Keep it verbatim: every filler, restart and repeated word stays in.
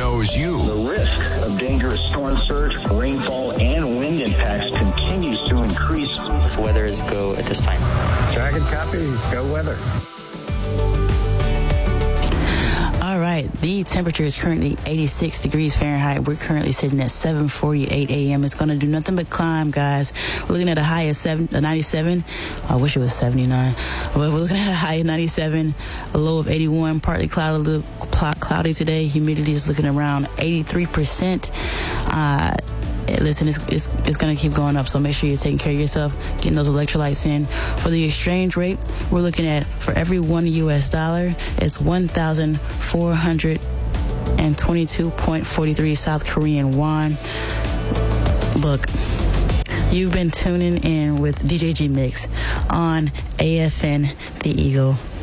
knows you. The risk of dangerous storm surge, rainfall, and wind impacts continues to increase. This weather is go at this time. Dragon copy, go weather. All right, the temperature is currently eighty-six degrees Fahrenheit. We're currently sitting at seven forty-eight a.m. It's going to do nothing but climb, guys. We're looking at a high of seven, uh, ninety-seven. I wish it was seventy-nine. But we're looking at a high of ninety-seven, a low of eighty-one, partly cloudy, cloudy today. Humidity is looking around eighty-three percent. Uh, Listen, it's, it's, it's going to keep going up, so make sure you're taking care of yourself, getting those electrolytes in. For the exchange rate, we're looking at, for every one U S dollar, it's one thousand four hundred twenty-two point four three South Korean won. Look, you've been tuning in with D J G Mix on A F N, The Eagle.